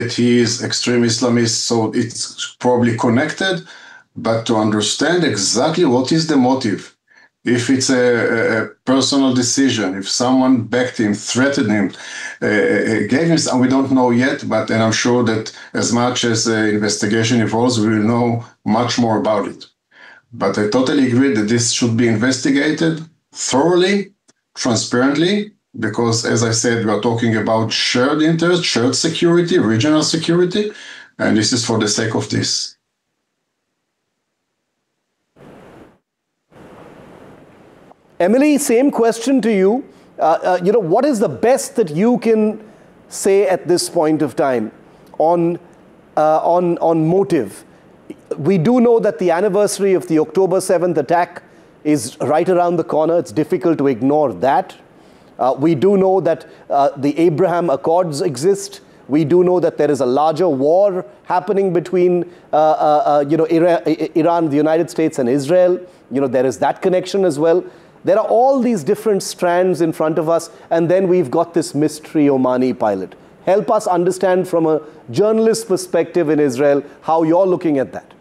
he is extreme Islamist, so it's probably connected. But to understand exactly what is the motive, if it's a personal decision, if someone backed him, threatened him, gave him, and we don't know yet, and I'm sure that as much as the investigation evolves, we will know much more about it. But I totally agree that this should be investigated thoroughly, transparently, because as I said, we are talking about shared interest, shared security, regional security, and this is for the sake of this. Emily, same question to you. What is the best that you can say at this point of time on motive? We do know that the anniversary of the October 7th attack is right around the corner. It's difficult to ignore that. We do know that the Abraham Accords exist. We do know that there is a larger war happening between Iran, the United States, and Israel. There is that connection as well. There are all these different strands in front of us, and then we've got this mystery Omani pilot. Help us understand from a journalist perspective in Israel how you're looking at that.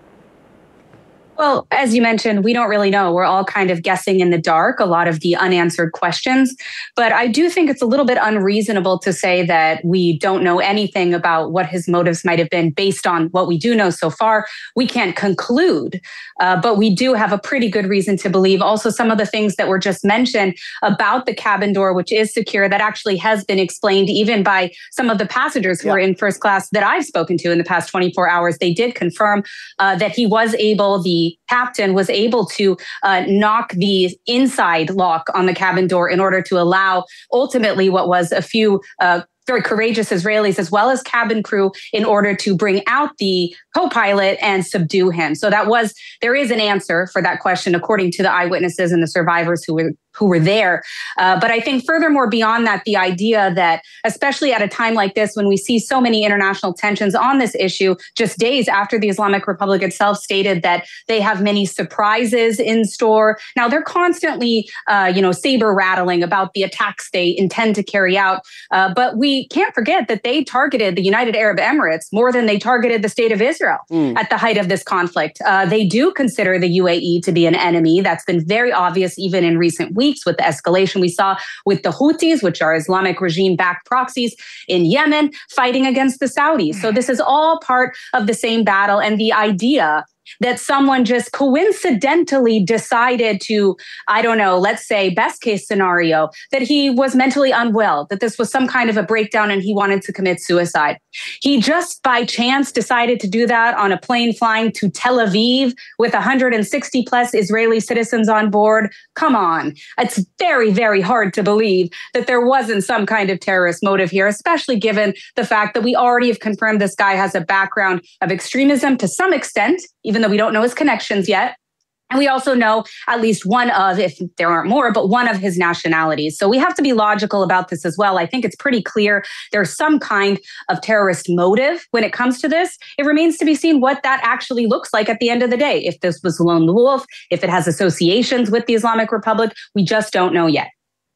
Well, as you mentioned, we don't really know. We're all kind of guessing in the dark, a lot of the unanswered questions. But I do think it's a little bit unreasonable to say that we don't know anything about what his motives might have been based on what we do know so far. We can't conclude, but we do have a pretty good reason to believe also some of the things that were just mentioned about the cabin door, which is secure, that actually has been explained even by some of the passengers who were in first class that I've spoken to in the past 24 hours. They did confirm that he was able, the captain was able to knock the inside lock on the cabin door in order to allow ultimately what was a few very courageous Israelis as well as cabin crew in order to bring out the co-pilot and subdue him. So there is an answer for that question according to the eyewitnesses and the survivors who were there. But I think furthermore beyond that, the idea that especially at a time like this, when we see so many international tensions on this issue, just days after the Islamic Republic itself stated that they have many surprises in store. Now they're constantly, saber rattling about the attacks they intend to carry out. But we can't forget that they targeted the United Arab Emirates more than they targeted the state of Israel at the height of this conflict. They do consider the UAE to be an enemy. That's been very obvious even in recent weeks with the escalation we saw with the Houthis, which are Islamic regime-backed proxies in Yemen, fighting against the Saudis. So this is all part of the same battle. And the idea that someone just coincidentally decided to, I don't know, let's say best case scenario, that he was mentally unwell, that this was some kind of a breakdown and he wanted to commit suicide. He just by chance decided to do that on a plane flying to Tel Aviv with 160 plus Israeli citizens on board. Come on. It's very, very hard to believe that there wasn't some kind of terrorist motive here, especially given the fact that we already have confirmed this guy has a background of extremism to some extent, even though we don't know his connections yet. And we also know at least one of, if there aren't more, but one of his nationalities. So we have to be logical about this as well. I think it's pretty clear there's some kind of terrorist motive when it comes to this. It remains to be seen what that actually looks like at the end of the day. If this was lone wolf, if it has associations with the Islamic Republic, we just don't know yet.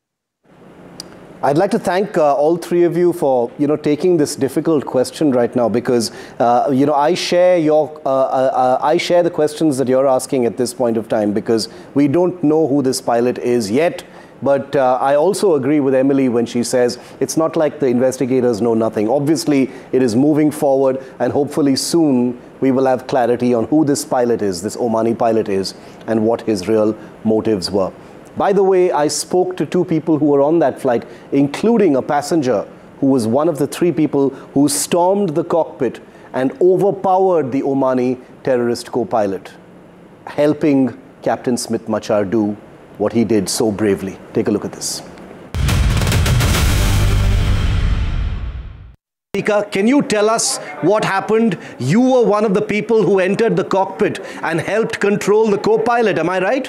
I'd like to thank all three of you for, taking this difficult question right now because, I share the questions that you're asking at this point of time because we don't know who this pilot is yet. But I also agree with Emily when she says it's not like the investigators know nothing. Obviously, it is moving forward and hopefully soon we will have clarity on who this pilot is, this Omani pilot is, and what his real motives were. By the way, I spoke to two people who were on that flight, including a passenger who was one of the three people who stormed the cockpit and overpowered the Omani terrorist co-pilot, helping Captain Smith Machar do what he did so bravely. Take a look at this. Can you tell us what happened? You were one of the people who entered the cockpit and helped control the co-pilot, am I right?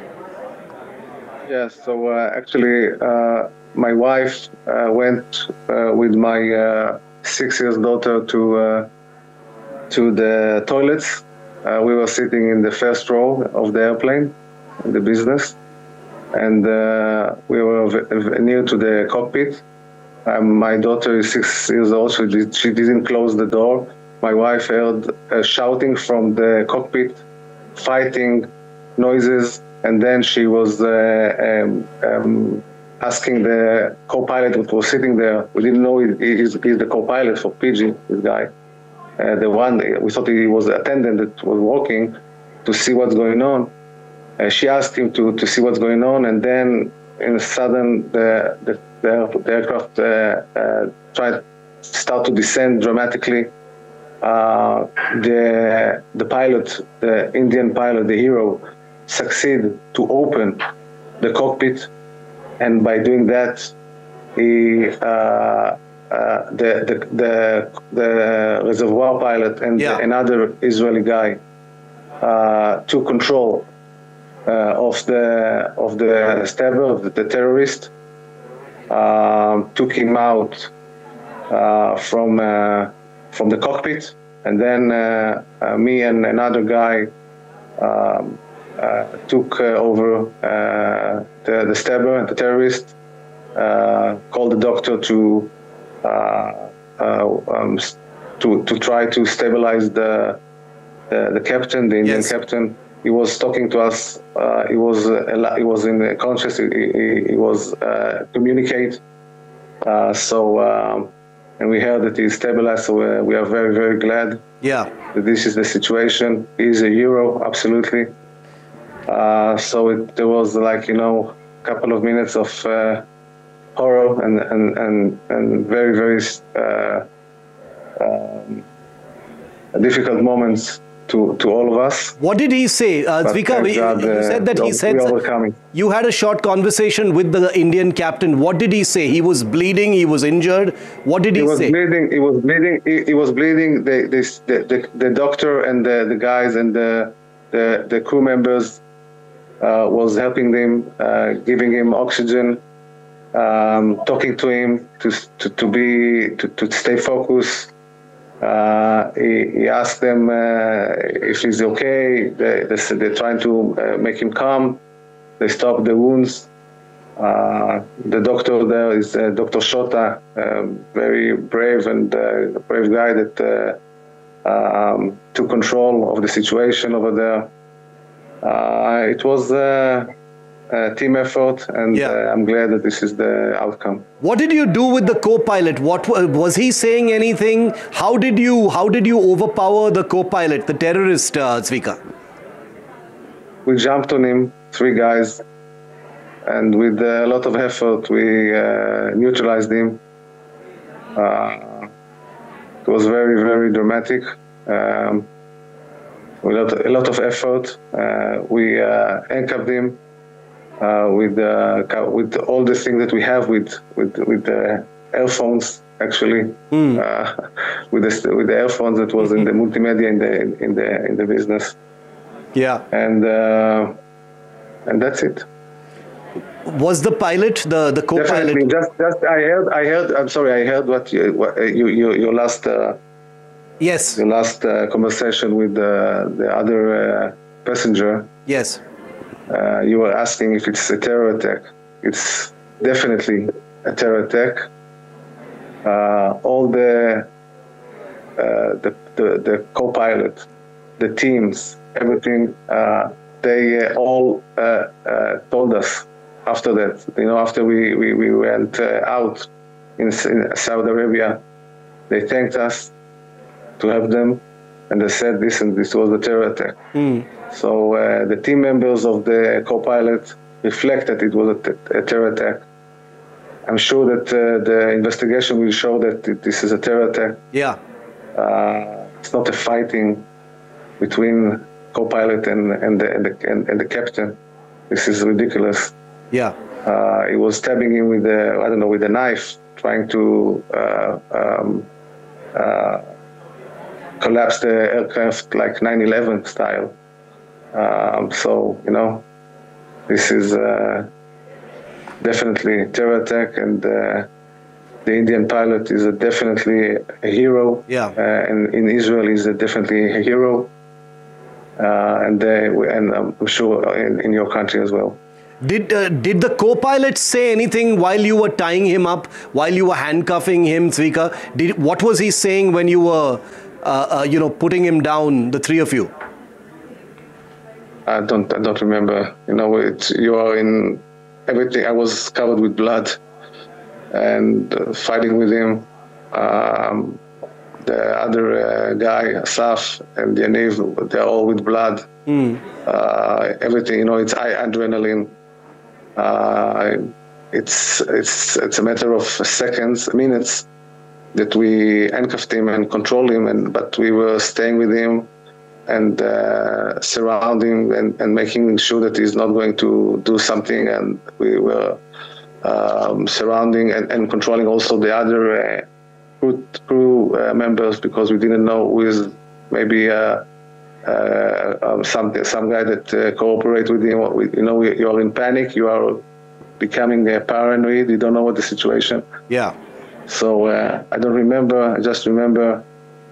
Yes, so actually my wife went with my 6-year-old daughter to the toilets. We were sitting in the first row of the airplane, in the business, and we were near to the cockpit. My daughter is 6 years old. She didn't close the door. My wife heard shouting from the cockpit, fighting noises, and then she was asking the co-pilot who was sitting there. We didn't know he's the co-pilot for PG, this guy. The one, we thought he was the attendant that was working to see what's going on. She asked him to see what's going on, and then in a sudden the aircraft start to descend dramatically. The pilot, the Indian pilot, the hero, succeeded to open the cockpit, and by doing that, he the reservoir pilot and another Israeli guy took control of the stabber, of the terrorist, took him out from the cockpit, and then me and another guy took over the stabber and the terrorist, called the doctor to try to stabilize the captain, the Indian captain. He was talking to us. He was in conscious. He was communicate. And we heard that he's stabilized. So we are very, very glad. Yeah. That this is the situation. He's a hero, absolutely. There was a couple of minutes of horror and very, very difficult moments to all of us. What did he say? Zvika, you said that he said you had a short conversation with the Indian captain. What did he say? He was bleeding, he was injured. What did he say? He was bleeding. The doctor and the guys and the crew members was helping him, giving him oxygen, talking to him to stay focused. He asked them if he's okay. They're trying to make him calm. They stopped the wounds. The doctor there is Dr. Shota, very brave and brave guy that took control of the situation over there. It was a team effort, and I'm glad that this is the outcome. What did you do with the co-pilot? What was he saying anything? How did you overpower the co-pilot, the terrorist, Zvika? We jumped on him, 3 guys, and with a lot of effort we neutralized him. It was very, very dramatic. With a lot of effort, we handcuffed him. With all the things that we have with the earphones, actually, with the earphones that was in the multimedia in the business. Yeah. And that's it. Was the pilot the co-pilot? Definitely. Just I heard. I'm sorry. I heard what your last. Yes. Your last conversation with the other passenger. Yes. You were asking if it's a terror attack. It's definitely a terror attack. All the co-pilot, the teams, everything, they all told us after that. After we went out in Saudi Arabia, they thanked us to help them, and they said this was a terror attack. So the team members of the co-pilot reflected it was a terror attack. I'm sure that the investigation will show that this is a terror attack. Yeah. It's not a fighting between co-pilot and the captain. This is ridiculous. Yeah. He was stabbing him with a knife, trying to collapse the aircraft like 9/11 style. This is definitely a terror attack, and the Indian pilot is definitely a hero. Yeah. And in Israel, he's definitely a hero. And I'm sure in your country as well. Did the co-pilot say anything while you were tying him up, while you were handcuffing him, Zvika? What was he saying when you were, putting him down, the three of you? I don't remember. You are in everything. I was covered with blood, and fighting with him. The other guy, Asaf and Yaniv, they're all with blood. Everything, it's high adrenaline. It's a matter of seconds, minutes, that we handcuffed him and controlled him, but we were staying with him and surrounding and making sure that he's not going to do something, and we were surrounding and controlling also the other crew members, because we didn't know who is maybe some guy that cooperate with him. You are in panic. You are becoming paranoid. You don't know what the situation. Yeah. So I don't remember. I just remember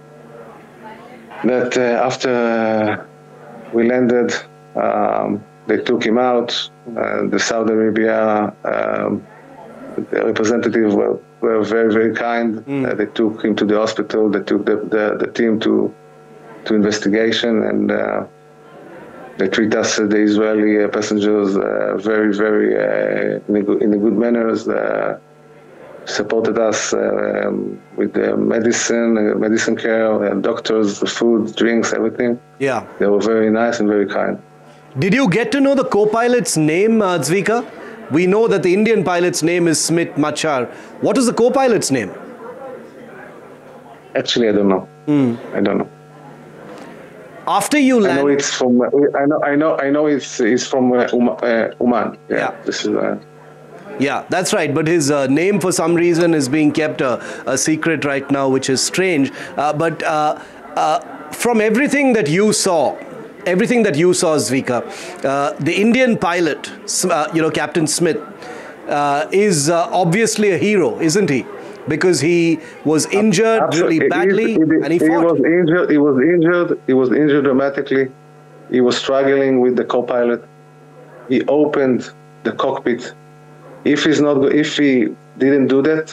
that after we landed, they took him out. The Saudi Arabia representative were very, very kind. They took him to the hospital. They took the team to investigation, and they treat us, the Israeli passengers, very, very in a good manners. Supported us with the medicine care, doctors, food, drinks, everything. Yeah. They were very nice and very kind. Did you get to know the co-pilot's name, Zvika? We know that the Indian pilot's name is Smit Machar. What is the co-pilot's name? Actually, I don't know. I don't know. After you land, I know it's from. I know it's from Oman. Yeah. This is. Yeah, that's right. But his name, for some reason, is being kept a secret right now, which is strange. But from everything that you saw, Zvika, the Indian pilot, Captain Smith, is obviously a hero, isn't he? Because he was injured really badly, and he fought. He was injured dramatically. He was struggling with the co-pilot. He opened the cockpit. If he didn't do that,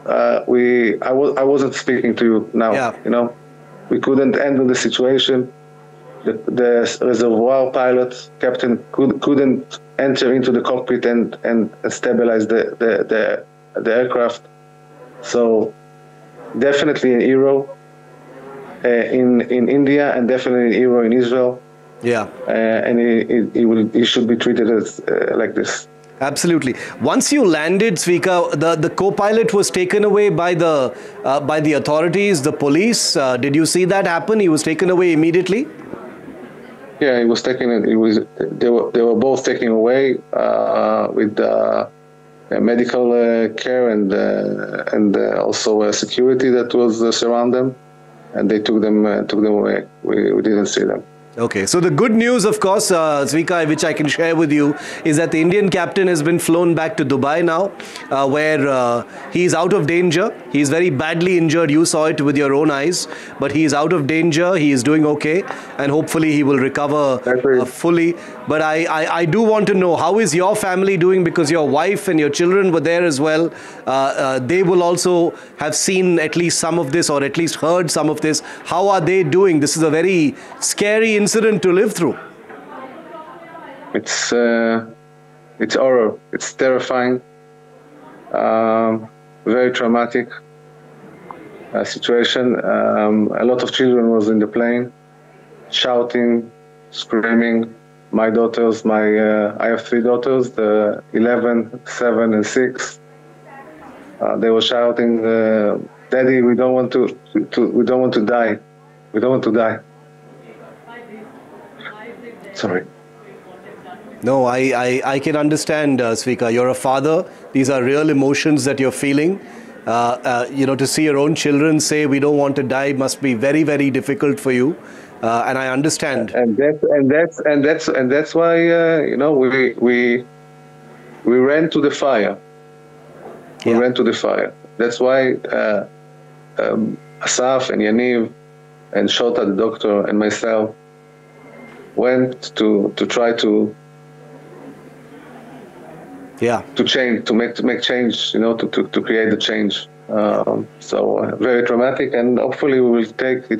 I wasn't speaking to you now. Yeah. We couldn't handle the situation. The reservoir pilot, captain, couldn't enter into the cockpit and stabilize the aircraft. So definitely a hero in India, and definitely a hero in Israel. Yeah. And he should be treated as like this. Absolutely. Once you landed, Zvika, the co-pilot was taken away by the authorities, the police. Did you see that happen? He was taken away immediately? Yeah, he was taken. They were both taken away with medical care and also security that was surround them, and they took them away. We didn't see them. Okay, so the good news, of course, Zvika, which I can share with you, is that the Indian captain has been flown back to Dubai now, where he's out of danger. He's very badly injured. You saw it with your own eyes, but he's out of danger. He is doing okay, and hopefully he will recover fully. But I do want to know, how is your family doing? Because your wife and your children were there as well. They will also have seen at least some of this, or at least heard some of this. How are they doing? This is a very scary incident to live through. It's horror. It's terrifying. Very traumatic situation. A lot of children was in the plane, shouting, screaming. My daughters, I have three daughters, the 11, 7, and 6. They were shouting, "Daddy, we don't want to die. We don't want to die." Sorry. No, I can understand, Zvika. You're a father. These are real emotions that you're feeling. To see your own children say we don't want to die must be very, very difficult for you. And I understand. And that's why we ran to the fire. We ran to the fire. That's why Asaf and Yaniv and Shota, the doctor, and myself went to try to Yeah. to change, to make change, to create the change. So very traumatic, and hopefully it